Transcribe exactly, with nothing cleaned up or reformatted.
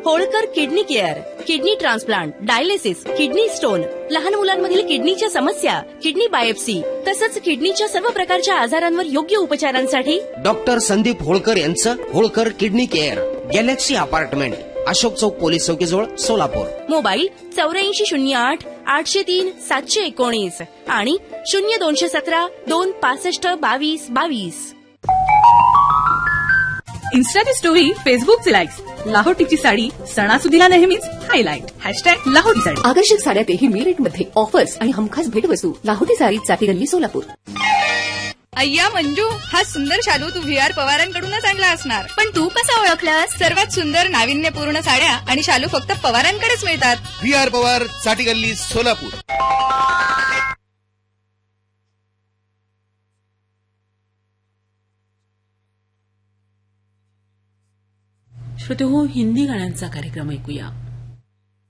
Holkar kidney care, kidney transplant, dialysis, kidney stone, लहान मुलांमधील किडनीच्या समस्या, किडनी बायोप्सी तसंच किडनीच्या सर्व प्रकारच्या आजारांवर योग्य उपचारांसाठी डॉक्टर संदीप होळकर यांचं Holkar kidney care, Galaxy apartment, Ashok चौक पोलीस चौकीजवळ सोलापूर. मोबाईल चौऱ्याऐंशी शून्य आठ आठशे तीन सातशे एकोणीस आणि शून्य दोनशे सतरा दोन पासष्ट बावीस बावीस. इन्स्टाची स्टोरी, फेसबुकचे लाईक्स, लाहोटीची साडी सणासुदीला नेहमीच हायलाइट. हॅशटॅग लाहोटी साडी. आकर्षक साड्यातही मी रेटमध्ये ऑफर्स आणि हमखास भेटवस्तू. लाहोटी साडी, चाटी गल्ली, सोलापूर. अय्या मंजू, हा सुंदर शालू तू व्ही आर पवारांकडूनच आणला असणार. पण तू कसा ओळखलास? सर्वात सुंदर नाविन्यपूर्ण साड्या आणि शालू फक्त पवारांकडेच मिळतात. व्ही आर पवार, चाटी गल्ली, सोलापूर. श्रोते हो, हिंदी गाण्यांचा कार्यक्रम ऐकूया.